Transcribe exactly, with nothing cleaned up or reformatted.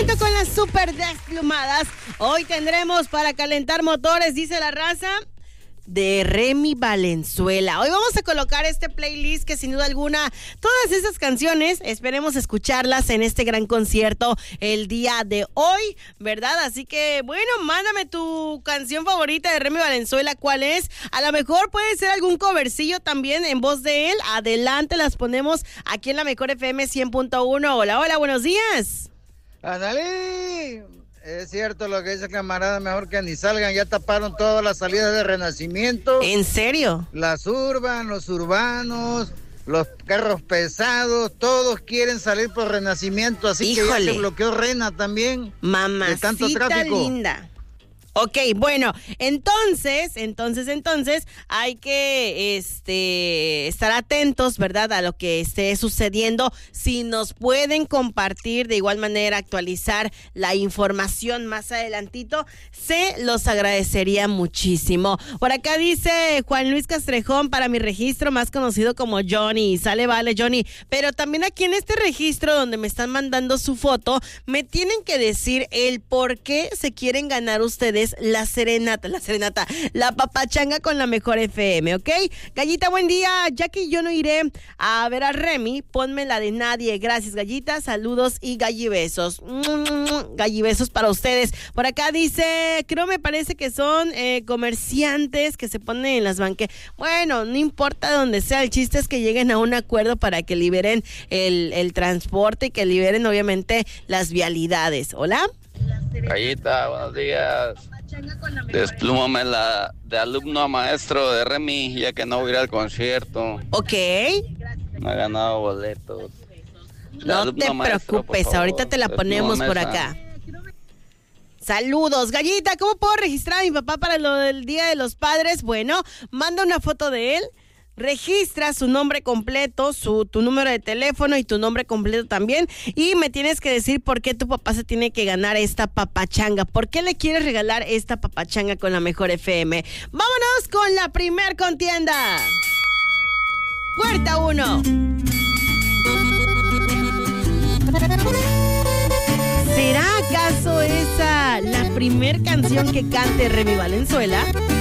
Junto con las super desplumadas, hoy tendremos para calentar motores, dice la raza, de Remy Valenzuela. Hoy vamos a colocar este playlist que sin duda alguna, todas esas canciones, esperemos escucharlas en este gran concierto el día de hoy, ¿verdad? Así que, bueno, mándame tu canción favorita de Remy Valenzuela, ¿cuál es? A lo mejor puede ser algún covercillo también en voz de él. Adelante, las ponemos aquí en la Mejor F M cien punto uno. Hola, hola, buenos días. ¡Ándale! Es cierto lo que dice el camarada, mejor que ni salgan, ya taparon todas las salidas de Renacimiento. ¿En serio? Las urban, los urbanos, los carros pesados, todos quieren salir por Renacimiento, así Híjole. que ya se bloqueó Rena también. Mamacita de tanto tráfico. linda. Ok, bueno, entonces, entonces, entonces, hay que este, estar atentos, ¿verdad?, a lo que esté sucediendo. Si nos pueden compartir, de igual manera, actualizar la información más adelantito, se los agradecería muchísimo. Por acá dice Juan Luis Castrejón, para mi registro, más conocido como Johnny. Sale, vale, Johnny. Pero también aquí en este registro donde me están mandando su foto, me tienen que decir el por qué se quieren ganar ustedes la serenata, la serenata, la papachanga con la Mejor F M, ¿ok? Gallita, buen día. Jackie, yo no iré a ver a Remy. Ponme la de Nadie. Gracias, Gallita. Saludos y gallibesos. Gallibesos para ustedes. Por acá dice, creo me parece que son eh, comerciantes que se ponen en las banquetas. Bueno, no importa donde sea. El chiste es que lleguen a un acuerdo para que liberen el, el transporte y que liberen, obviamente, las vialidades. ¿Hola? Gallita, buenos días. Desplúmame la de alumno a maestro de Remy, ya que no voy a ir al concierto. Ok. Me ha ganado boletos. De no te maestro, preocupes, ahorita te la ponemos por acá. Saludos, Gallita, ¿cómo puedo registrar a mi papá para lo del Día de los Padres? Bueno, manda una foto de él. Registra su nombre completo, su tu número de teléfono y tu nombre completo también. Y me tienes que decir por qué tu papá se tiene que ganar esta papachanga. ¿Por qué le quieres regalar esta papachanga con la Mejor F M? Vámonos con la primer contienda. Puerta uno. ¿Será acaso esa la primer canción que cante Remy Valenzuela?